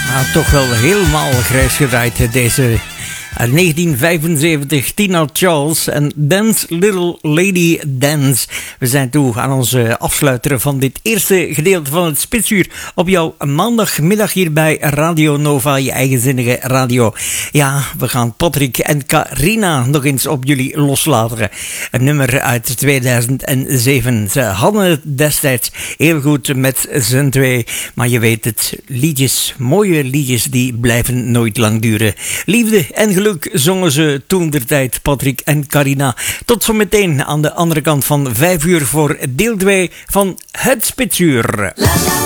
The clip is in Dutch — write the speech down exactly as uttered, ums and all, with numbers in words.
Nou, toch wel helemaal grijs gedraaid, deze uit negentien vijfenzeventig, Tina Charles en Dance Little Lady Dance. We zijn toe aan onze afsluiter van dit eerste gedeelte van het Spitsuur op jouw maandagmiddag hier bij Radio Nova, je eigenzinnige radio. Ja, we gaan Patrick en Carina nog eens op jullie loslaten. Een nummer uit tweeduizend zeven. Ze hadden het destijds heel goed met z'n twee, maar je weet het, liedjes, mooie liedjes, die blijven nooit lang duren. Liefde en geluk zongen ze toen der tijd, Patrick en Carina. Tot zometeen aan de andere kant van vijf uur voor deel twee van het Spitsuur.